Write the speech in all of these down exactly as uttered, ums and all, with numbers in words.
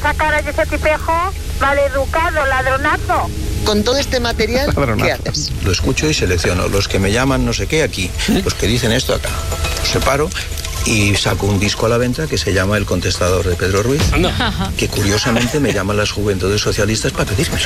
esa cara y ese tipejo, maleducado, ladronazo. Con todo este material, ¿qué haces? Lo escucho y selecciono los que me llaman no sé qué aquí, los que dicen esto acá. Los separo y saco un disco a la venta que se llama El Contestador de Pedro Ruiz, Anda. que curiosamente me llaman las juventudes socialistas para pedírmelo.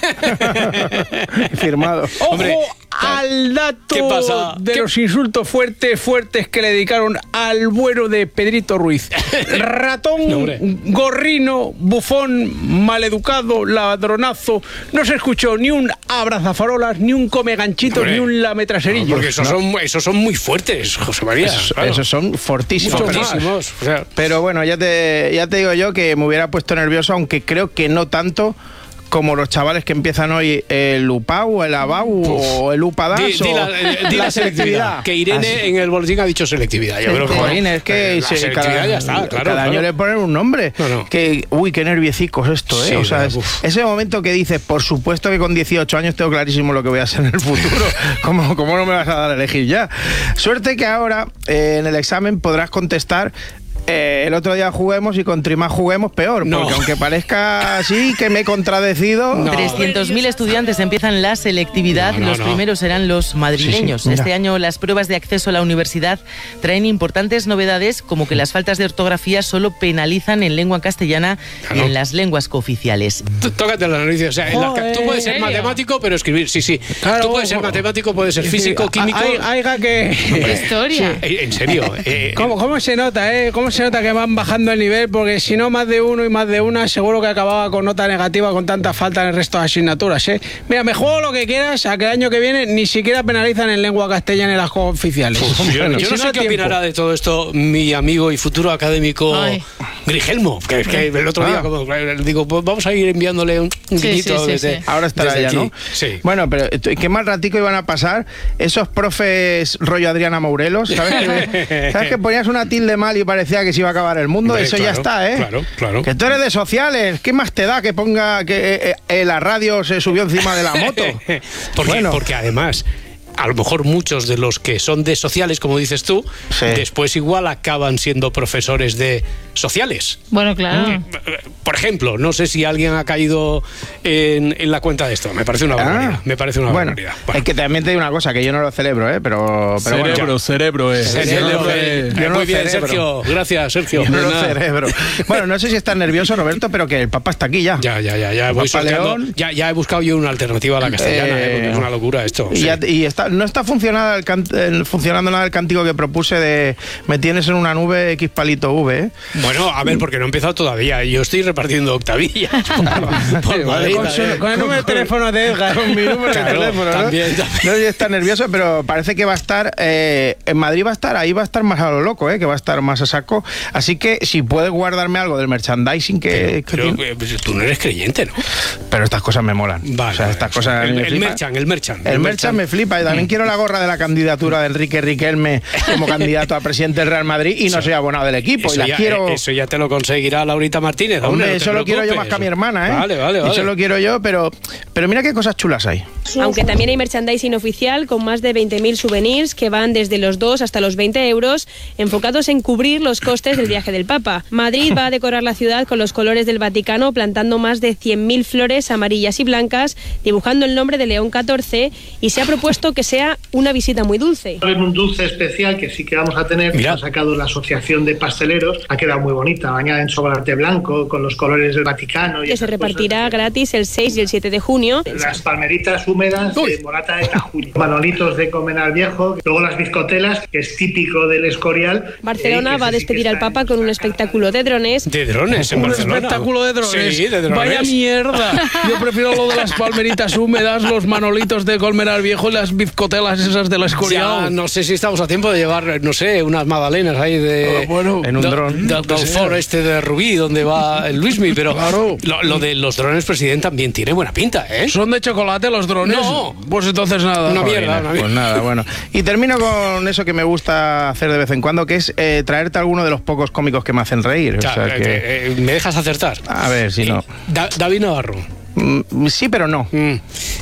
Firmado. Hombre, ¡Ojo al dato ¿qué pasa? de ¿Qué? los insultos fuertes, fuertes que le dedicaron al bueno de Pedrito Ruiz? Ratón, No, hombre. gorrino, bufón, maleducado, ladronazo. No se escuchó ni un abrazafarolas, ni un come ganchitos, Hombre. ni un lametraserillo. Porque esos, son, esos son muy fuertes, José María. Esos, claro. esos son fortísimos. Fortísimos. O sea, Pero bueno, ya te, ya te digo yo que me hubiera puesto nervioso, aunque creo que no tanto como los chavales que empiezan hoy el UPAU, el ABAU o el UPADAS di, di o la, eh, di la selectividad. Que Irene Así. en el boletín ha dicho selectividad. Yo creo que Jolín, bueno, es que eh, la se- selectividad cada, ya está, claro. cada claro. año le ponen un nombre. No, no. Que, uy, qué nerviecicos esto, ¿eh? Sí, o sea, es- uf. ese momento que dices, por supuesto que con dieciocho años tengo clarísimo lo que voy a hacer en el futuro. ¿Cómo, cómo no me vas a dar a elegir ya? Suerte que ahora eh, en el examen podrás contestar. Eh, el otro día juguemos y contra más juguemos peor, No. porque aunque parezca así que me he contradecido, No. trescientos mil estudiantes empiezan la selectividad. No, no, los no. primeros serán los madrileños. Sí, sí, mira. Este año las pruebas de acceso a la universidad traen importantes novedades, como que las faltas de ortografía solo penalizan en lengua castellana Claro. y en las lenguas cooficiales. Tú- Tócate la nariz. O sea, en la- Joder, tú puedes ser ¿en serio? matemático, pero escribir, sí, sí. Claro, tú puedes ser ojo. matemático, puedes ser físico, químico. Hay- Haiga que... Historia. Eh, En serio. eh, ¿Cómo, ¿Cómo se nota, eh? ¿Cómo se nota que van bajando el nivel? Porque si no, más de uno y más de una, seguro que acababa con nota negativa con tanta falta en el resto de asignaturas, ¿eh? Mira, me juego lo que quieras a que el año que viene ni siquiera penalizan en lengua castellana en las juegos oficiales. Uf, yo, Bueno, yo si no sé da qué tiempo. opinará de todo esto mi amigo y futuro académico Ay. Grigelmo, que, que el otro día Ah. como, digo, pues vamos a ir enviándole un un Sí, guiñito sí, sí, desde, sí. ahora estará desde ya, aquí. ¿no? Sí. Bueno, pero eh, qué mal ratico iban a pasar esos profes rollo Adriana Mourelos, ¿sabes? Que, ¿sabes que ponías una tilde mal y parecía que se iba a acabar el mundo? Hombre, Eso ya claro, está, ¿eh? claro, claro. Que tú eres de sociales, ¿qué más te da que ponga que eh, eh, la radio se subió encima de la moto? porque, Bueno. porque además, a lo mejor muchos de los que son de sociales, como dices tú, Sí. después igual acaban siendo profesores de sociales. Bueno, claro. Eh, Por ejemplo, no sé si alguien ha caído en, en la cuenta de esto. Me parece una barbaridad. Ah. Me parece una Bueno, barbaridad. es que también te digo una cosa, que yo no lo celebro, ¿eh? Pero, pero bueno. Cerebro, cerebro, eh. Cerebro, Cerebro, eh, eh. yo no muy lo bien, cerebro. Sergio. Gracias, Sergio. Yo no lo Nada. cerebro. Bueno, no sé si estás nervioso, Roberto, pero que el Papa está aquí ya. Ya, ya, ya, ya voy Papa sorteando. León. Ya, ya he buscado yo una alternativa a la castellana, Eh, eh, porque es una locura esto. Y, sí. ya- y está, no está funcionando el, can- el- funcionando nada el cántico que propuse de me tienes en una nube X palito V, ¿eh? Bueno, a ver, porque no he empezado todavía. Yo estoy repartiendo octavillas. por- por Madrid, Con, su- también. con el número de teléfono de Edgar. Con mi número Claro, de teléfono, ¿no? también, también. No sé si está nervioso, pero parece que va a estar eh, en Madrid va a estar, ahí va a estar más a lo loco, ¿eh? Que va a estar más a saco. Así que si puedes guardarme algo del merchandising que, que Pero, tiene- eh, tú no eres creyente, ¿no? pero estas cosas me molan. Vale, o sea, vale, estas o cosas sea, el, me el flipan. merchan, el merchan. El merchan me flipa y también quiero la gorra de la candidatura de Enrique Riquelme como candidato a presidente del Real Madrid y no soy abonado del equipo. Eso y la ya, quiero. eh, eso ya te lo conseguirá Laurita Martínez. Hombre, no te eso lo quiero yo preocupes. más que a mi hermana, ¿eh? Vale, vale, vale. Eso lo quiero yo, pero, pero mira qué cosas chulas hay. Aunque también hay merchandising oficial con más de veinte mil souvenirs que van desde los dos hasta los veinte euros, enfocados en cubrir los costes del viaje del Papa. Madrid va a decorar la ciudad con los colores del Vaticano, plantando más de cien mil flores amarillas y blancas, dibujando el nombre de León catorce, y se ha propuesto que sea una visita muy dulce. Va a haber un dulce especial que sí que vamos a tener, que Mira. ha sacado la Asociación de Pasteleros, ha quedado muy bonita, bañada en chocolate blanco, con los colores del Vaticano. Y Que se esas repartirá cosas. gratis el seis y el siete de junio. Las palmeritas húmedas Uy. de morata de Tajuña, manolitos de Comenar Viejo, luego las bizcotelas, que es típico del Escorial. Barcelona eh, que va a ese sí que despedir al está Papa en con un nuestra espectáculo de drones. De drones en Un Barcelona. espectáculo de drones. Sí, de drones. Vaya mierda. Yo prefiero lo de las palmeritas húmedas, los manolitos de Colmenar Viejo y las bizcotelas esas de la Ya, Escorial. no sé si estamos a tiempo de llevar, no sé, unas magdalenas ahí de... Ah, bueno, en un de- dron. de- del foro este de Rubí, donde va el Luismi, pero Claro. lo, lo de los drones, presidente, también tiene buena pinta, ¿eh? ¿Son de chocolate los drones? No. Pues entonces nada. Una mierda, Joder, una pues mierda. nada, bueno. Y termino con eso que me gusta hacer de vez en cuando, que es eh, traerte alguno de los pocos cómicos que me hacen reír. O Claro, sea eh, que- eh, ¿me dejas acertar? A ver si no. Da- David Navarro. Mm, sí, pero no. Mm.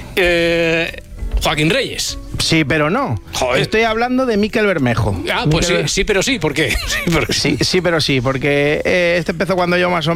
Eh, Joaquín Reyes. Sí, pero no. Joder. Estoy hablando de Miquel Bermejo. Ah, pues sí, Miquel- sí, pero sí, ¿por qué? Sí, porque Sí, sí, pero sí, porque eh, este empezó cuando yo más o